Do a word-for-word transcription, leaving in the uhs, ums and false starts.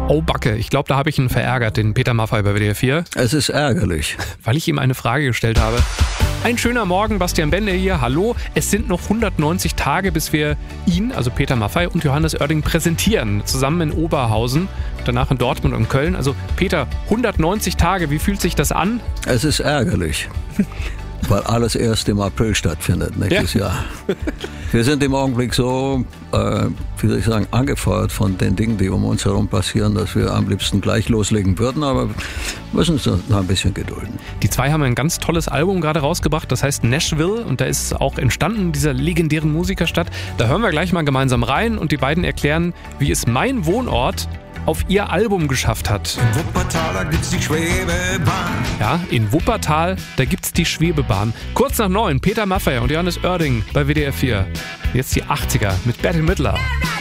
Oh Backe, ich glaube, da habe ich ihn verärgert, den Peter Maffay bei W D R vier. Es ist ärgerlich. Weil ich ihm eine Frage gestellt habe. Ein schöner Morgen, Bastian Bender hier, hallo. Es sind noch hundertneunzig Tage, bis wir ihn, also Peter Maffay und Johannes Oerding präsentieren. Zusammen in Oberhausen, danach in Dortmund und Köln. Also Peter, hundertneunzig Tage, wie fühlt sich das an? Es ist ärgerlich. Weil alles erst im April stattfindet, nächstes ja. Jahr. Wir sind im Augenblick so, äh, wie soll ich sagen, angefeuert von den Dingen, die um uns herum passieren, dass wir am liebsten gleich loslegen würden, aber müssen uns noch ein bisschen gedulden. Die zwei haben ein ganz tolles Album gerade rausgebracht, das heißt Nashville, und da ist auch entstanden, dieser legendären Musikerstadt. Da hören wir gleich mal gemeinsam rein und die beiden erklären, wie es mein Wohnort auf ihr Album geschafft hat. In Wuppertal, da gibt's die Schwebebahn. Ja, in Wuppertal, da gibt's die Schwebebahn. Kurz nach neun, Peter Maffay und Johannes Oerding bei W D R vier. Jetzt die achtziger mit Bette Midler.